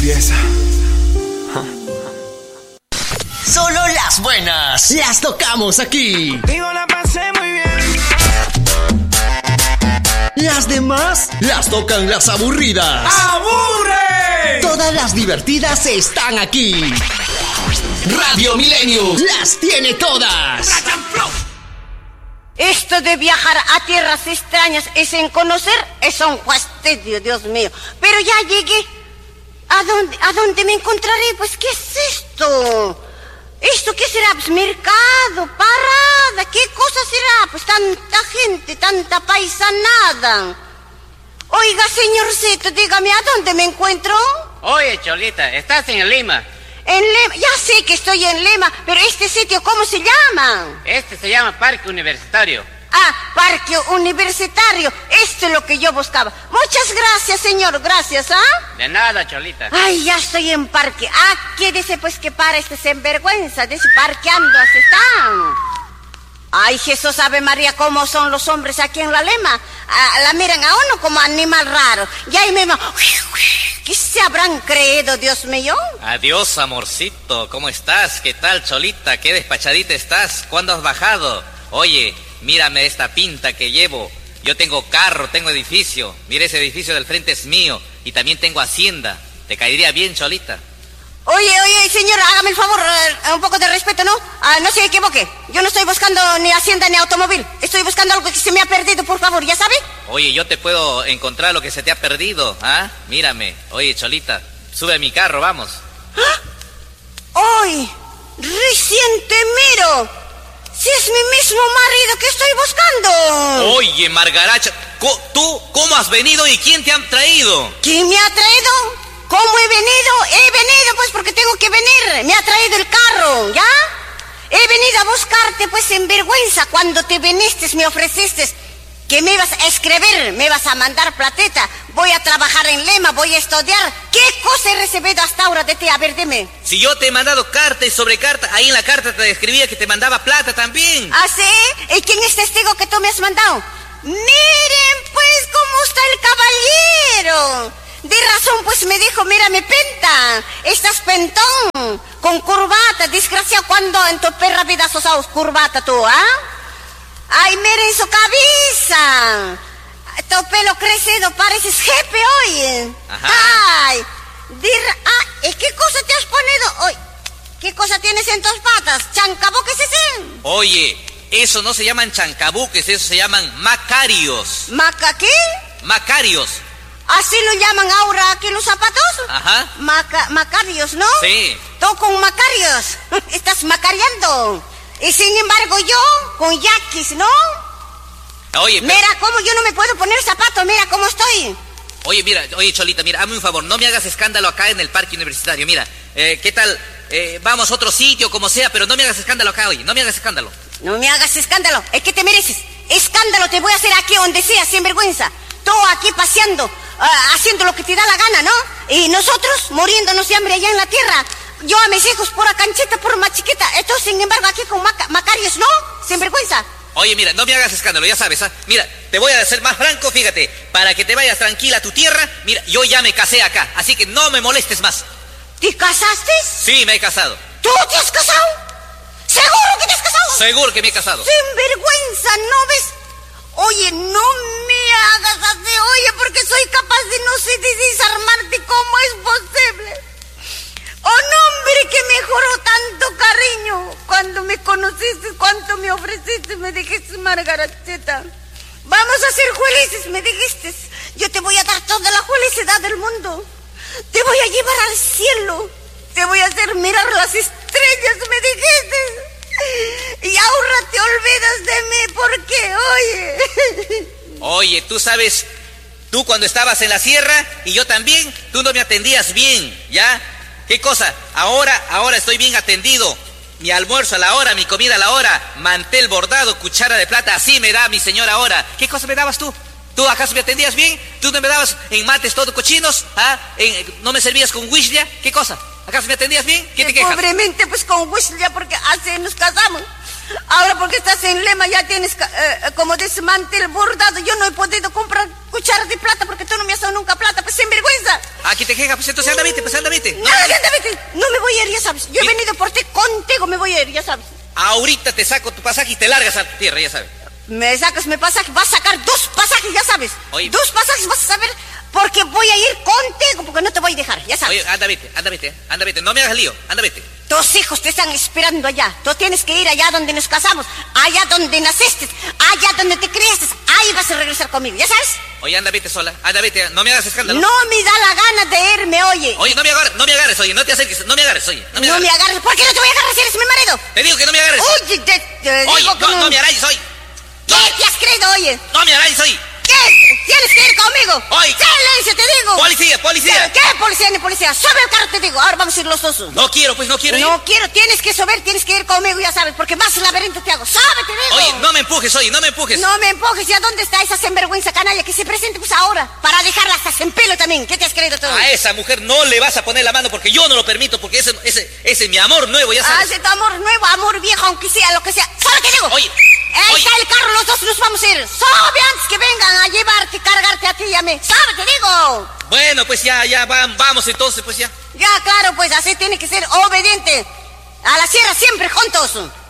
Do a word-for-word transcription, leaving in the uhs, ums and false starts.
empieza. Solo las buenas las tocamos aquí. Contigo la pasé muy bien. Las demás las tocan las aburridas. ¡Aburre! Todas las divertidas están aquí. Radio Millennium las tiene todas. Esto de viajar a tierras extrañas y sin conocer es un fastidio, Dios mío. Pero ya llegué. ¿A dónde, a dónde me encontraré? Pues, ¿qué es esto? ¿Esto qué será? Pues mercado, parada, ¿qué cosa será? Pues tanta gente, tanta paisanada. Oiga, señorcito, dígame, ¿a dónde me encuentro? Oye, Cholita, estás en Lima. En Lima, ya sé que estoy en Lima, pero este sitio, ¿cómo se llama? Este se llama Parque Universitario. Ah, Parque Universitario, esto es lo que yo buscaba. Muchas gracias, señor, gracias, ¿ah? De nada, Cholita. Ay, ya estoy en parque. Ah, ¿qué dice pues que para este sinvergüenza? Dice, parqueando, así están. Ay, Jesús, Ave María, cómo son los hombres aquí en la Lima. Ah, la miran a uno como animal raro. Y ahí mismo, ¿qué se habrán creído, Dios mío? Adiós, amorcito, ¿cómo estás? ¿Qué tal, Cholita? ¿Qué despachadita estás? ¿Cuándo has bajado? Oye, mírame esta pinta que llevo. Yo tengo carro, tengo edificio. Mira, ese edificio del frente es mío. Y también tengo hacienda. ¿Te caería bien, Cholita? Oye, oye, señor, hágame el favor, uh, un poco de respeto, ¿no? Uh, no se equivoque. Yo no estoy buscando ni hacienda ni automóvil. Estoy buscando algo que se me ha perdido, por favor, ¿ya sabe? Oye, yo te puedo encontrar lo que se te ha perdido, ¿ah? Mírame. Oye, Cholita, sube a mi carro, vamos. ¡Ah! ¡Ay! ¡Recién te miro! ¡Si es mi mismo marido que estoy buscando! Oye, Margaracha, ¿tú cómo has venido y quién te ha traído? ¿Quién me ha traído? ¿Cómo he venido? He venido pues porque tengo que venir. Me ha traído el carro, ¿ya? He venido a buscarte pues en vergüenza. Cuando te viniste me ofreciste que me ibas a escribir, me ibas a mandar platita. Voy a trabajar en Lima, voy a estudiar. ¿Qué cosa he recibido hasta ahora de ti? A ver, dime. Si yo te he mandado carta y sobre carta, ahí en la carta te escribía que te mandaba plata también. ¿Ah, sí? ¿Y quién es testigo que tú me has mandado? Miren pues cómo está el caballero. De razón, pues me dijo, mírame, penta, estás pentón, con curvata, desgraciado, cuando en tu perra vida has usado curvata tú, ¿ah? Ay, miren su cabeza, tu pelo crecido, pareces jefe hoy. Ajá. Ay, dir... ah, ¿y qué cosa te has ponido hoy? ¿Qué cosa tienes en tus patas? ¿Chancabuques ese? Oye, eso no se llaman chancabuques, eso se llaman macarios. ¿Maca qué? Macarios. ¿Así lo llaman ahora aquí los zapatos? Ajá. Maca macarios, ¿no? Sí. Tú con macarios. Estás macareando. Y sin embargo yo con yaquis, ¿no? Oye, pero... Mira cómo yo no me puedo poner zapatos, mira cómo estoy. Oye, mira, oye, Cholita, mira, hazme un favor, no me hagas escándalo acá en el Parque Universitario. Mira, eh, ¿qué tal? Eh, vamos a otro sitio, como sea, pero no me hagas escándalo acá, oye, no me hagas escándalo. No me hagas escándalo, es que te mereces. Escándalo te voy a hacer aquí donde sea, sin vergüenza. Tú aquí paseando, uh, haciendo lo que te da la gana, ¿no? Y nosotros muriéndonos de hambre allá en la tierra. Yo a mis hijos por la canchita, por más chiquita. Esto, sin embargo, aquí con maca macarios, ¿no? Sin vergüenza. Oye, mira, no me hagas escándalo, ya sabes, ¿ah? Mira, te voy a ser más franco, fíjate. Para que te vayas tranquila a tu tierra, mira, yo ya me casé acá, así que no me molestes más. ¿Te casaste? Sí, me he casado. ¿Tú te has casado? ¿Seguro que te has casado? Seguro que me he casado. Sin vergüenza, ¿no ves? Oye, no me hagas así, oye, porque soy capaz de no sé de desarmarte. ¿Cómo es posible? Oh, no, hombre, que me juró tanto cariño. Cuando me conociste, cuánto me ofreciste, me dijiste, Margaracheta, vamos a ser felices, me dijiste. Yo te voy a dar toda la felicidad del mundo. Te voy a llevar al cielo. Te voy a hacer mirar las estrellas, me dijiste. Y ahora te olvidas de mí, ¿por qué? Oye. Oye, tú sabes, tú cuando estabas en la sierra y yo también, tú no me atendías bien, ¿ya? ¿Qué cosa? Ahora, ahora estoy bien atendido. Mi almuerzo a la hora, mi comida a la hora, mantel bordado, cuchara de plata, así me da mi señora ahora. ¿Qué cosa me dabas tú? ¿Tú acaso me atendías bien? ¿Tú no me dabas en mates todo cochinos? ¿Ah? ¿En, ¿No me servías con wishlia? ¿Qué cosa? ¿Acaso me atendías bien? ¿Qué te quejas? Pobremente, pues con wishlia, porque así nos casamos. Ahora porque estás en Lema ya tienes, eh, como dice, mantel bordado. Yo no he podido comprar cucharas de plata porque tú no me has dado nunca plata, pues sin vergüenza. Aquí te quejas, pues entonces anda, vete, pues anda, vete. No, Nada, anda, vete. No me voy a ir, ya sabes. Yo he ¿Sí? venido por ti, contigo me voy a ir, ya sabes. Ahorita te saco tu pasaje y te largas a tu tierra, ya sabes. Me sacas mi pasaje, vas a sacar dos pasajes, ya sabes. Oye. Dos pasajes vas a saber porque voy a ir contigo, porque no te voy a dejar, ya sabes. Oye, anda, vete, anda, vete, anda, vete. No me hagas lío, anda, vete. Tus hijos te están esperando allá. Tú tienes que ir allá donde nos casamos, allá donde naciste, allá donde te criaste. Ahí vas a regresar conmigo, ¿ya sabes? Oye, anda, vete sola, anda, vete, no me hagas escándalo. No me da la gana de irme, oye. Oye, no me agarres, no me agarres, oye, no te acerques, no me agarres, oye. No me No agarres. me agarres. ¿Por qué no te voy a agarrar si eres mi marido? Te digo que no me agarres. Oye, te, te Oye, digo que no, no me arañes, oye. ¿Qué te has creído, oye? No me arañes, oye. ¿Qué? ¿Tienes que ir conmigo? Oye. ¡Silencio, te digo! Policía, policía. ¿Qué policía ni policía? Sube el carro, te digo. Ahora vamos a ir los dos. No quiero, pues no quiero ir. No quiero, tienes que subir, tienes que ir conmigo, ya sabes, porque más laberinto te hago. ¡Sabe, te digo! Oye, no me empujes, oye, no me empujes. No me empujes, ¿ya dónde está esa sinvergüenza canalla que se presente pues ahora? Para dejarla hasta en pelo también. ¿Qué te has creído todo? A esa mujer no le vas a poner la mano porque yo no lo permito, porque ese, ese, ese es mi amor nuevo, ya sabes. Hace tu amor nuevo, amor viejo, aunque sea lo que sea. ¿Sabes qué digo? Oye, Ahí oye. está el carro, los dos nos vamos a ir. Sube antes que vengan a llevarte, cargarte a ti y a mí. ¿Sabes? Te digo. Bueno, pues ya, ya, va- vamos entonces, pues ya. Ya, claro, pues así tiene que ser obediente. A la sierra siempre juntos.